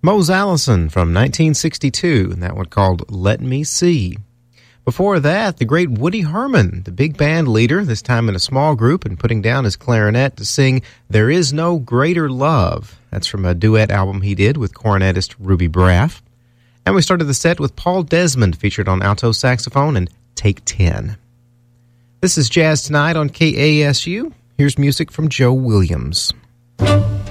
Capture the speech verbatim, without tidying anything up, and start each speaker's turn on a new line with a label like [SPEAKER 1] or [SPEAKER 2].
[SPEAKER 1] Mose Allison from nineteen sixty-two, and that one called Let Me See. Before that, the great Woody Herman, the big band leader, this time in a small group and putting down his clarinet to sing There Is No Greater Love. That's from a duet album he did with cornetist Ruby Braff. And we started the set with Paul Desmond featured on alto saxophone and Take ten. This is Jazz Tonight on K A S U. Here's music from Joe Williams.